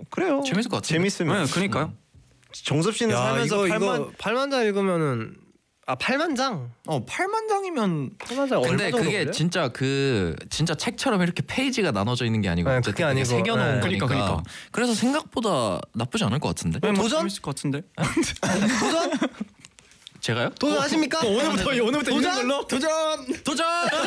그래요. 재밌을 것 같아요. 재밌으면. 네, 그러니까요. 정섭 씨는 살면서 이거 8만 장 읽으면은 8만 장? 8만 장이면 8만 장 근데 얼마 정도 그게 걸려요? 진짜 책처럼 이렇게 페이지가 나눠져 있는 게 아니고 네, 어쨌든 그게 아니고, 새겨놓은 네. 거니까. 그러니까. 그래서 생각보다 나쁘지 않을 것 같은데. 네, 뭐 도전? 재밌을 것 같은데. 도전? 제가요? 도전하십니까? 오늘부터 읽는 걸로. 도전! 도전!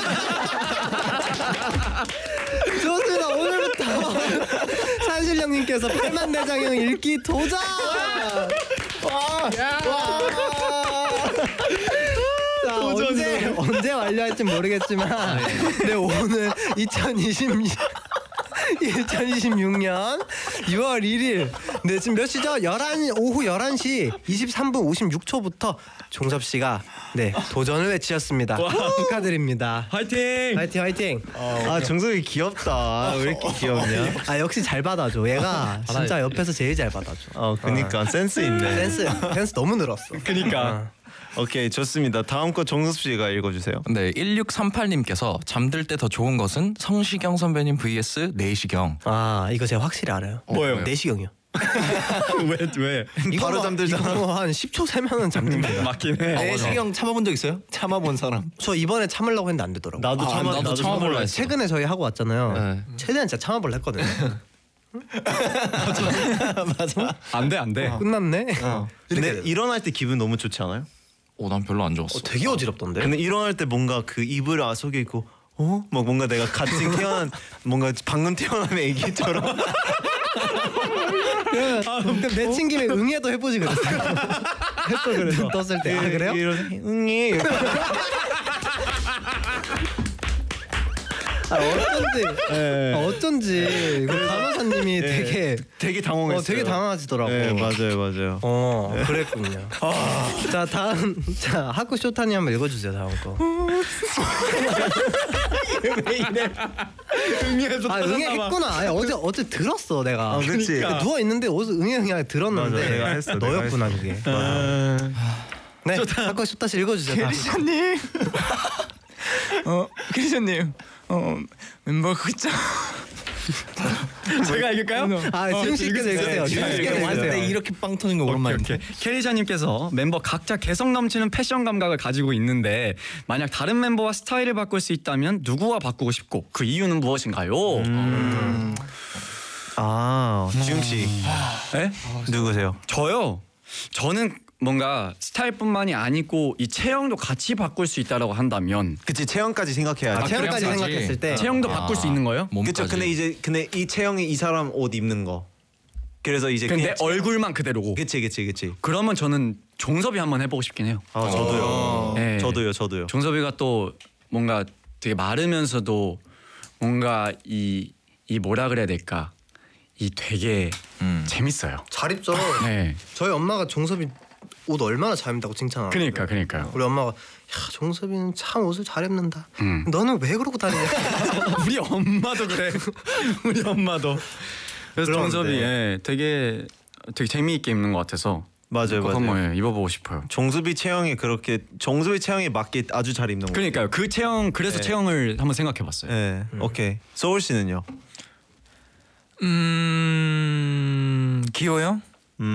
좋습니다. 오늘부터 산신령님께서 8만 대장경 읽기 도전! 와! 자, 언제 완료할지 모르겠지만 네, 오늘 2026년 6월 1일 네, 지금 몇 시죠? 오후 11시 23분 56초부터 종섭 씨가 네, 도전을 외치셨습니다. 축하드립니다. 화이팅! 화이팅. 정섭이 귀엽다. 왜 이렇게 귀엽냐? 역시 잘 받아줘. 얘가 진짜 옆에서 제일 잘 받아줘. 그니까 센스 있네. 센스 너무 늘었어. 그러니까. 오케이, 좋습니다. 다음 거 정섭 씨가 읽어주세요. 네, 1638님께서 잠들 때 더 좋은 것은 성시경 선배님 vs 내시경. 이거 제가 확실히 알아요. 뭐예요? 내시경이요. 왜? 바로 잠들잖아. 이거 한 10초 세면은 잠듭니다. 맞긴 해. 내시경 참아본 적 있어요? 참아본 사람? 저 이번에 참으려고 했는데 안 되더라고. 나도 나도 참아볼라 했어. 최근에 저희 하고 왔잖아요. 네. 최대한 진짜 참아볼라 했거든요. 맞아. 안 돼. 끝났네. 근데 일어날 때 기분 너무 좋지 않아요? 난 별로 안 좋았어. 되게 어지럽던데. 근데 일어날 때 뭔가 그 이불 속에 있고 막 뭔가 내가 같이 태어난 뭔가 방금 태어난 애기처럼. 그럼 내친 김에 응애도 해보지 그랬어요. 했어 그래서 떴을 때. 그래요? 응애. 어쩐지 그 간호사님이 되게 당황했어요. 되게 당황하시더라고. 네, 맞아요. 그랬군요. 자, 다음 하쿠 쇼타니 한번 읽어주세요. 다음 거. 왜 이래? 응애에서 응애했구나. 어제 들었어 내가. 그치. 누워 있는데 어디서 응애 들었는데 맞아, 내가 했어. 너였구나 그게. 네, 하쿠 쇼타씨 읽어주세요. 크리스찬님, 크리스찬님, 멤버 흑자. 제가 읽을까요? 지금 씨께서 읽으세요. 지금 씨께서 읽으세요. 이렇게 빵 터는 거 오랜만인데. 캐리샤님께서 멤버 각자 개성 넘치는 패션 감각을 가지고 있는데 만약 다른 멤버와 스타일을 바꿀 수 있다면 누구와 바꾸고 싶고 그 이유는 무엇인가요? 지웅 씨. 네? 누구세요? 저요. 저는 뭔가 스타일뿐만이 아니고 이 체형도 같이 바꿀 수 있다라고 한다면 그치, 체형까지 생각해야지. 체형까지 그래야지. 생각했을 때 체형도 바꿀 수 있는 거예요? 그쵸. 몸까지. 근데 이 체형이 이 사람 옷 입는 거. 그래서 이제 근데 그냥 얼굴만 그대로고. 그치. 그러면 저는 종섭이 한번 해보고 싶긴 해요. 저도요. 네. 저도요. 종섭이가 또 뭔가 되게 마르면서도 뭔가 이 뭐라 그래야 될까? 이 되게 재밌어요. 잘 입죠. 네. 저희 엄마가 종섭이 옷 얼마나 잘 입는다고 칭찬하고. 그러니까요. 우리 엄마가 야 종섭이는 참 옷을 잘 입는다. 너는 왜 그러고 다니냐? 우리 엄마도 그래. 우리 엄마도. 그래서 그런데. 종섭이 되게 재미있게 입는 것 같아서 맞아요. 꼭 한번 입어보고 싶어요. 정수비 체형에 맞게 아주 잘 입는 거. 그러니까요. 그 체형 그래서 네. 체형을 한번 생각해봤어요. 네. 오케이. 소울 씨는요? 기호요?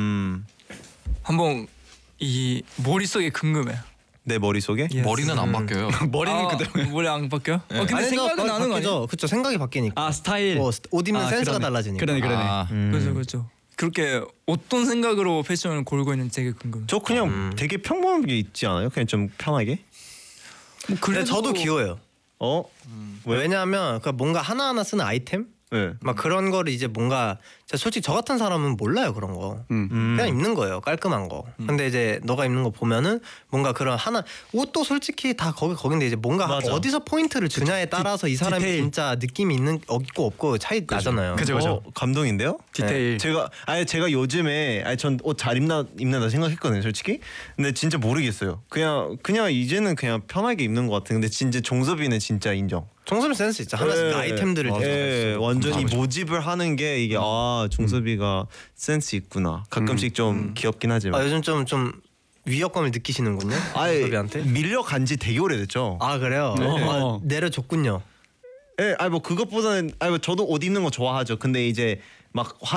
한번 이 머릿속에 궁금해. 내 머릿속에? 예. 머리는 안 바뀌어요. 머리는 그대로. 머리 안 바뀌어? 근데 아니죠. 생각은 나는 거 아니야? 그쵸. 생각이 바뀌니까. 아 스타일. 옷 입는 센스가 그러네. 달라지니까. 그러네. 그렇죠. 그렇게 어떤 생각으로 패션을 고르고 있는지 되게 궁금해. 저 그냥 되게 평범한 게 있지 않아요? 그냥 좀 편하게? 근데 저도 기호예요. 왜? 왜냐하면 그 뭔가 하나하나 쓰는 아이템 네. 막 그런 거를 이제 뭔가 솔직히 저 같은 사람은 몰라요 그런 거. 그냥 입는 거예요 깔끔한 거. 근데 이제 너가 입는 거 보면은 뭔가 그런 하나 옷도 솔직히 다 거긴데 이제 뭔가 맞아. 어디서 포인트를 주냐에 따라서 이 사람이 디테일. 진짜 느낌이 있는 있고 없고 차이 나잖아요. 그죠. 감동인데요? 디테일. 제가 요즘에 전 옷 잘 입는다 생각했거든요, 솔직히. 근데 진짜 모르겠어요. 그냥 이제는 그냥 편하게 입는 것 같은. 근데 진짜 종섭이는 진짜 인정. 종섭이 센스 있죠. 하나씩 아이템들을 완전히 모집을 하는 게 이게 종섭이가 센스 있구나. 가끔씩 좀 귀엽긴 하지만. 요즘 좀 위협감을 느끼시는군요. 종섭이한테. 밀려간 지 되게 오래됐죠. 그래요. 내려줬군요. 뭐 그것보다는 저도 옷 입는 거 좋아하죠. 근데 이제 막